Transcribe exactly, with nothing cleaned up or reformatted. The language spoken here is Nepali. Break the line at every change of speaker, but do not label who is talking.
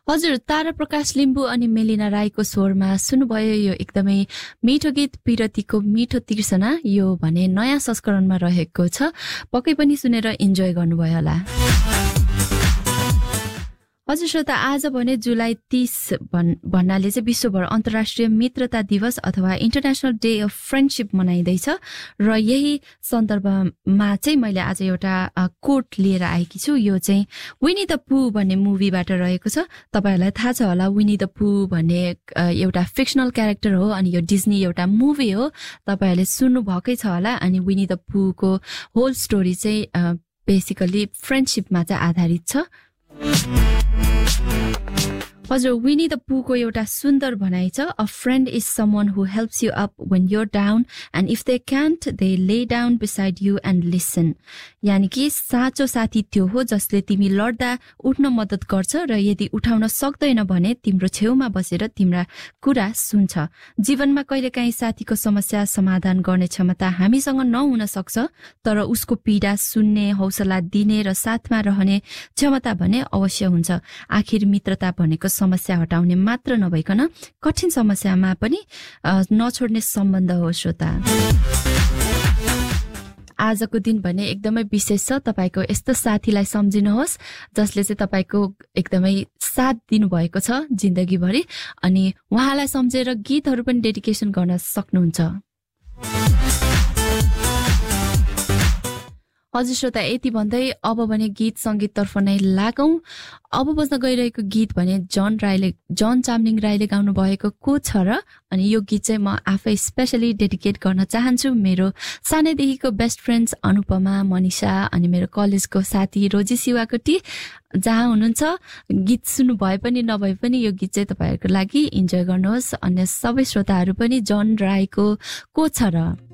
हजुर, तारा प्रकाश लिम्बू अनि मेलिना राईको स्वरमा सुन्नुभयो यो एकदमै मिठो गीत पिरतीको मिठो तिर्सना। यो भने नयाँ संस्करणमा रहेको छ, पक्कै पनि सुनेर इन्जोय गर्नुभयो होला। हजुर श्रोता, आज भने जुलाई तीस भन् भन्नाले चाहिँ विश्वभर अन्तर्राष्ट्रिय मित्रता दिवस अथवा इन्टरनेसनल डे अफ फ्रेन्डसिप मनाइँदैछ र यही सन्दर्भमा चाहिँ मैले आज एउटा कोट लिएर आएकी छु। यो चाहिँ विनी द पू भन्ने मुभीबाट रहेको छ। तपाईँहरूलाई थाहा छ होला, विनी द पू भन्ने एउटा फिक्सनल क्यारेक्टर हो अनि यो डिज्नी एउटा मुभी हो, तपाईँहरूले सुन्नु भएकै छ होला। अनि विनी द पूको होल स्टोरी चाहिँ बेसिकली फ्रेन्डसिपमा चाहिँ आधारित छ। हजुर, विनी द पूको एउटा सुन्दर भनाइ छ, a friend is someone who helps you up when your down and if they can't they lay down beside you and listen. यानि कि साँचो साथी त्यो हो जसले तिमी लड्दा उठ्न मद्दत गर्छ र यदि उठाउन सक्दैन भने तिम्रो छेउमा बसेर तिम्रा कुरा सुन्छ। जीवनमा कहिलेकाहीँ साथीको समस्या समाधान गर्ने क्षमता हामीसँग नहुन सक्छ, तर उसको पीडा सुन्ने, हौसला दिने र साथमा रहने क्षमता भने अवश्य हुन्छ। आखिर मित्रता भनेको समस्या हटाउने मात्र नभइकन कठिन समस्यामा पनि नछोड्ने सम्बन्ध हो। श्रोता, आजको दिन भने एकदमै विशेष छ। तपाईँको यस्तो साथीलाई सम्झिनुहोस् जसले चाहिँ तपाईँको एकदमै साथ दिनुभएको छ जिन्दगीभरि, अनि उहाँलाई सम्झेर गीतहरू पनि डेडिकेसन गर्न सक्नुहुन्छ। हजुर श्रोता, यति भन्दै अब भने गीत सङ्गीततर्फ नै लागौँ। अब बज्न गइरहेको गीत भने जन राईले जन चामलिङ राईले गाउनु भएको को छ र, अनि यो गीत चाहिँ म आफै स्पेसली डेडिकेट गर्न चाहन्छु मेरो सानैदेखिको बेस्ट फ्रेन्ड्स अनुपमा, मनिषा अनि मेरो कलेजको साथी रोजी शिवाकोटी जहाँ हुनुहुन्छ। गीत सुन्नु भए पनि नभए पनि यो गीत चाहिँ तपाईँहरूको लागि इन्जोय गर्नुहोस्। अन्य सबै श्रोताहरू पनि जन राईको को छ र